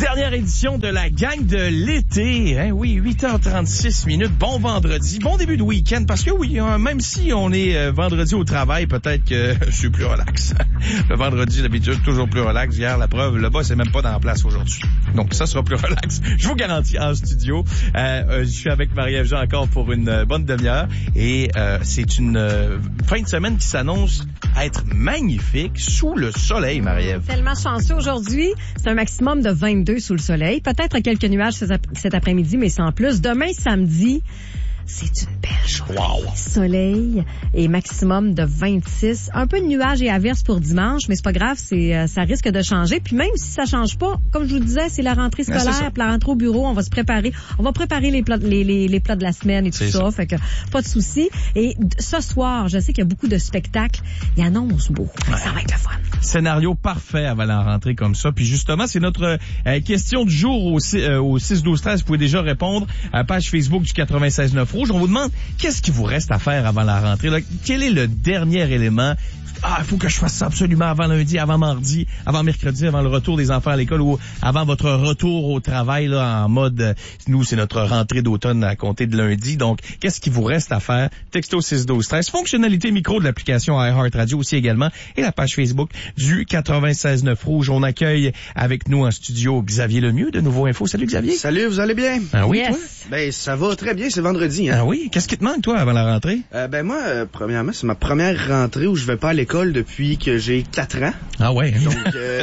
Dernière édition de la gang de l'été. Hein? Oui, 8h36 minutes. Bon vendredi. Bon début de week-end. Parce que oui, même si on est vendredi au travail, peut-être que je suis plus relax. Le vendredi, d'habitude, toujours plus relax. Hier, la preuve, le boss est même pas dans la place aujourd'hui. Donc, ça sera plus relax. Je vous garantis en studio. Je suis avec Marie-Ève Jean encore pour une bonne demi-heure. Et c'est une fin de semaine qui s'annonce être magnifique sous le soleil, Marie-Ève. Tellement chanceux aujourd'hui. C'est un maximum de 22 sous le soleil. Peut-être quelques nuages cet après-midi, mais sans plus. Demain, samedi, c'est une belle journée. Wow. Soleil et maximum de 26. Un peu de nuages et averses pour dimanche, mais c'est pas grave, ça risque de changer. Puis même si ça change pas, comme je vous disais, c'est la rentrée scolaire, puis la rentrée au bureau, on va se préparer. On va préparer les plats de la semaine et tout ça. Fait que pas de souci. Et ce soir, je sais qu'il y a beaucoup de spectacles. Il annonce beau. Ouais. Ça va être le fun. Scénario parfait avant la rentrée comme ça. Puis justement, c'est notre question du jour au 6-12-13. Vous pouvez déjà répondre à la page Facebook du 96.9 Rouge. On vous demande qu'est-ce qu'il vous reste à faire avant la rentrée. Là, quel est le dernier élément? Il faut que je fasse ça absolument avant lundi, avant mardi, avant mercredi, avant le retour des enfants à l'école ou avant votre retour au travail là en mode nous c'est notre rentrée d'automne à compter de lundi. Donc qu'est-ce qu'il vous reste à faire? Texto 6-12-13, fonctionnalité micro de l'application iHeartRadio aussi également et la page Facebook du 96.9 Rouge. On accueille avec nous en studio Xavier Lemieux de Nouveau Info. Salut Xavier. Salut, vous allez bien? Ah oui, yes. toi? Ben ça va très bien, c'est vendredi. Hein? Ah oui, qu'est-ce qui te manque toi avant la rentrée? Moi, premièrement, c'est ma première rentrée où je vais pas à l'école depuis que j'ai 4 ans. Ah ouais. Donc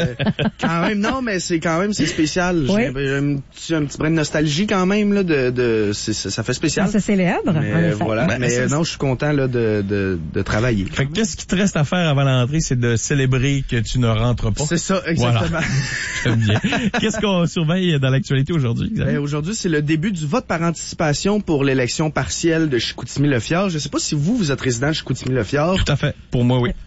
quand même non, mais c'est spécial. Oui. J'ai un petit brin de nostalgie quand même là ça fait spécial. Ça célèbre. Mais voilà, non, je suis content là de travailler. Fait que qu'est-ce qui te reste à faire avant la rentrée, c'est de célébrer que tu ne rentres pas. C'est ça, exactement. Voilà. J'aime bien. Qu'est-ce qu'on surveille dans l'actualité aujourd'hui, Xavier? Aujourd'hui, c'est le début du vote par anticipation pour l'élection partielle de Chicoutimi-Le-Fjord. Je sais pas si vous êtes résident de Chicoutimi-Le-Fjord. Tout à fait. Pour moi, oui.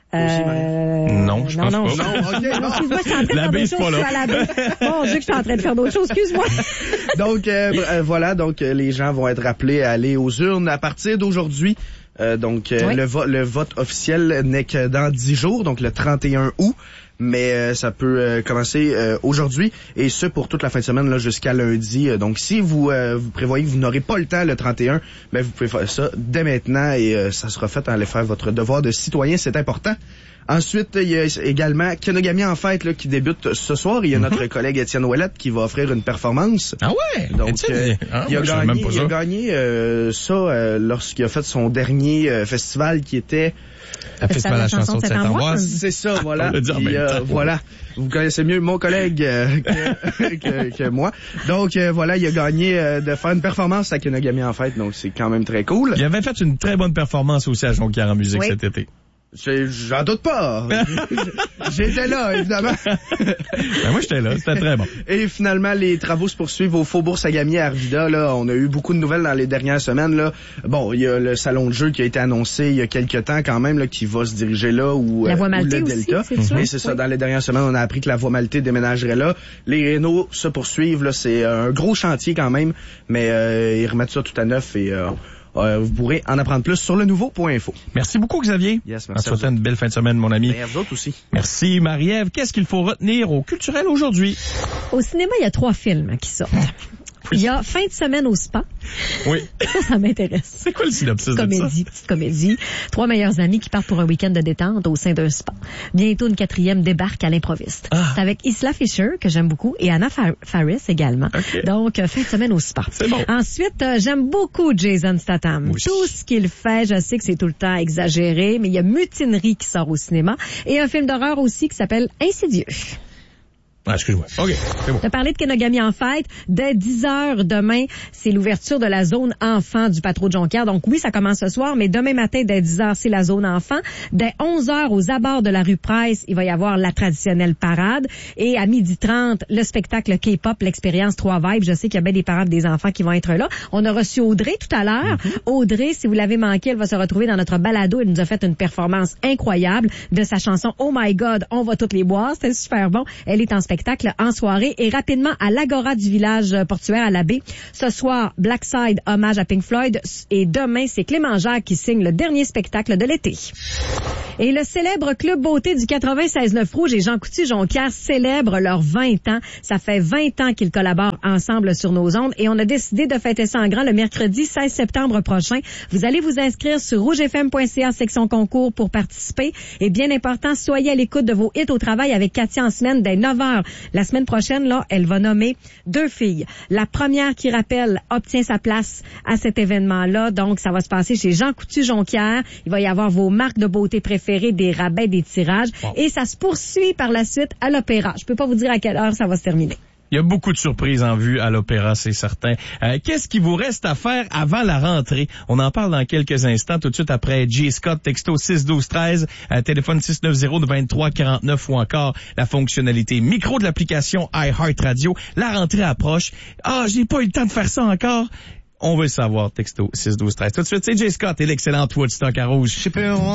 Non, je pense pas. Non, ok, non. Excuse-moi, je suis en train de faire d'autres choses. pas là. Je suis à la baie. Mon Dieu, que je suis en train de faire d'autres choses. Excuse-moi. Donc, voilà. Donc, les gens vont être appelés à aller aux urnes à partir d'aujourd'hui. Oui. Le vote officiel n'est que dans 10 jours, donc le 31 août. Mais ça peut commencer aujourd'hui et ce pour toute la fin de semaine là jusqu'à lundi. Donc si vous prévoyez que vous n'aurez pas le temps le 31, vous pouvez faire ça dès maintenant et ça sera fait à aller faire votre devoir de citoyen, c'est important. Ensuite, il y a également Kenogami en fête là, qui débute ce soir. Il y a notre collègue Étienne Ouellette qui va offrir une performance. Ah ouais? Donc, il a gagné ça lorsqu'il a fait son dernier festival qui était... Le Festival de la chanson de Saint-Ambroise. C'est ça, voilà. Voilà. Vous connaissez mieux mon collègue que moi. Donc, voilà, il a gagné de faire une performance à Kenogami en fête. Donc, c'est quand même très cool. Il avait fait une très bonne performance aussi à Jonquière en musique cet été. J'en doute pas. J'étais là, évidemment. Moi, j'étais là. C'était très bon. Et finalement, les travaux se poursuivent au Faubourg Sagamier à Arvida. Là, on a eu beaucoup de nouvelles dans les dernières semaines. Là. Bon, il y a le salon de jeu qui a été annoncé il y a quelques temps quand même, là, qui va se diriger là ou la Voie Maltée le Delta. Aussi, c'est ça. Dans les dernières semaines, on a appris que la Voie Maltée déménagerait là. Les rénaux se poursuivent. Là, c'est un gros chantier quand même, mais ils remettent ça tout à neuf et vous pourrez en apprendre plus sur le nouveau.info. Merci beaucoup, Xavier. Yes, merci. On te souhaite une belle fin de semaine, mon ami. Et à vous autres aussi. Merci, Marie-Ève. Qu'est-ce qu'il faut retenir au culturel aujourd'hui? Au cinéma, il y a 3 films qui sortent. Il y a Fin de semaine au spa. Oui. Ça m'intéresse. C'est quoi le synopsis de ça? Petite comédie. 3 meilleurs amis qui partent pour un week-end de détente au sein d'un spa. Bientôt, une 4e débarque à l'improviste. C'est avec Isla Fisher, que j'aime beaucoup, et Anna Faris également. Okay. Donc, Fin de semaine au spa. C'est bon. Ensuite, j'aime beaucoup Jason Statham. Oui. Tout ce qu'il fait, je sais que c'est tout le temps exagéré, mais il y a Mutinerie qui sort au cinéma. Et un film d'horreur aussi qui s'appelle Insidieux. Ah, excuse-moi. OK, c'est bon. T'as parlé de Kenogami en fête. Dès 10h demain, c'est l'ouverture de la zone enfant du Patro de Jonquière. Donc oui, ça commence ce soir, mais demain matin, dès 10h, c'est la zone enfant. Dès 11h, aux abords de la rue Price, il va y avoir la traditionnelle parade. Et à 12h30, le spectacle K-pop, l'expérience 3 Vibes. Je sais qu'il y a bien des parents et des enfants qui vont être là. On a reçu Audrey tout à l'heure. Audrey, si vous l'avez manqué, elle va se retrouver dans notre balado. Elle nous a fait une performance incroyable de sa chanson Oh My God, on va toutes les boire. C'était super bon. Elle est en spectacle spectacle en soirée et rapidement à l'Agora du village portuaire à la baie. Ce soir, Black Side, hommage à Pink Floyd, et demain, c'est Clément Jacques qui signe le dernier spectacle de l'été. Et le célèbre Club Beauté du 96.9 Rouge et Jean Coutu-Jonquière célèbrent leurs 20 ans. Ça fait 20 ans qu'ils collaborent ensemble sur nos ondes et on a décidé de fêter ça en grand le mercredi 16 septembre prochain. Vous allez vous inscrire sur rougefm.ca section concours pour participer. Et bien important, soyez à l'écoute de vos hits au travail avec Katia en semaine dès 9h. La semaine prochaine, là, elle va nommer 2 filles. La première qui rappelle obtient sa place à cet événement-là. Donc, ça va se passer chez Jean Coutu-Jonquière. Il va y avoir vos marques de beauté préférées, des rabais, des tirages. Wow. Et ça se poursuit par la suite à l'Opéra. Je peux pas vous dire à quelle heure ça va se terminer. Il y a beaucoup de surprises en vue à l'Opéra, c'est certain. Qu'est-ce qui vous reste à faire avant la rentrée? On en parle dans quelques instants, tout de suite après J. Scott, texto 612-13, téléphone 690-2349 ou encore la fonctionnalité micro de l'application iHeartRadio. La rentrée approche. J'ai pas eu le temps de faire ça encore. On veut le savoir, texto 612-13. Tout de suite, c'est J. Scott et l'excellent Woodstock à Rouge.